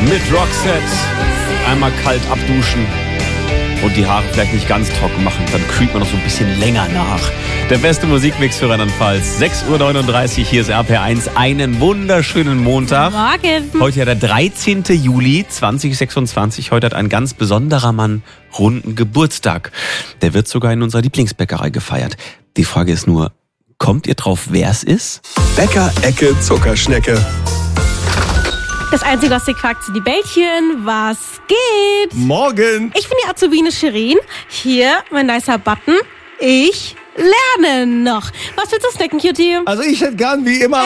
mit Roxette. Einmal kalt abduschen und die Haare vielleicht nicht ganz trocken machen. Dann kühlt man noch so ein bisschen länger nach. Der beste Musikmix für Rheinland-Pfalz. 6:39 Uhr, hier ist RPR1. Einen wunderschönen Montag. Morgen. Heute ja der 13. Juli 2026. Heute hat ein ganz besonderer Mann runden Geburtstag. Der wird sogar in unserer Lieblingsbäckerei gefeiert. Die Frage ist nur, kommt ihr drauf, wer es ist? Bäcker-Ecke Zuckerschnecke. Das Einzige, was ihr quakt, sind die Bällchen. Was geht? Morgen. Ich bin die Azubine Shirin. Hier mein nicer Button. Ich lerne noch. Was willst du snacken, Cutie? Also ich hätte gern wie immer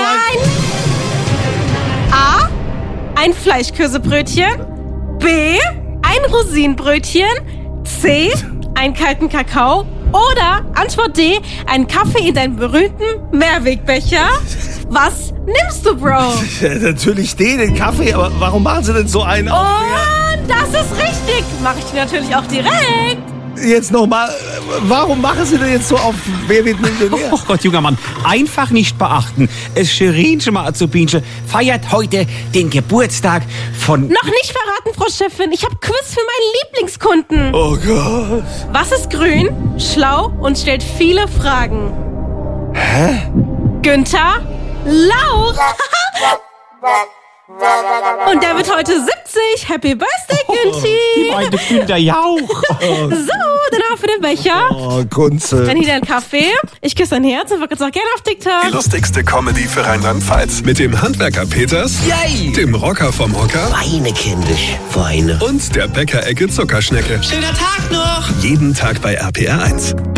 A. Ein Fleischkäsebrötchen. B. Ein Rosinenbrötchen. C. Einen kalten Kakao. Oder Antwort D. Einen Kaffee in deinem berühmten Mehrwegbecher. Was nimmst du, Bro? Ja, natürlich den Kaffee, aber warum machen Sie denn so einen auf? Und das ist richtig. Mache ich dir natürlich auch direkt. Jetzt nochmal, warum machen Sie denn jetzt so auf Wer wird Millionär? Oh Gott, junger Mann, einfach nicht beachten. Es Shirinchen mal Azubinchen feiert heute den Geburtstag von... Noch nicht verraten, Frau Chefin. Ich habe Quiz für meinen Lieblingskunden. Oh Gott. Was ist grün, schlau und stellt viele Fragen? Hä? Günther Lauch. Und der wird heute 70. Happy Birthday, Günthi. Die meinte Günther Jauch. So, dann haben wir für den Becher. Oh, Kunze. Dann hier dein Kaffee. Ich küsse dein Herz und verkürze auch gerne auf Die TikTok. lustigste Comedy für Rheinland-Pfalz. Mit dem Handwerker Peters, Yay! dem Rocker vom Hocker Weine, kindisch, weine. und der Bäcker-Ecke Zuckerschnecke. Schöner Tag noch! Jeden Tag bei RPR1.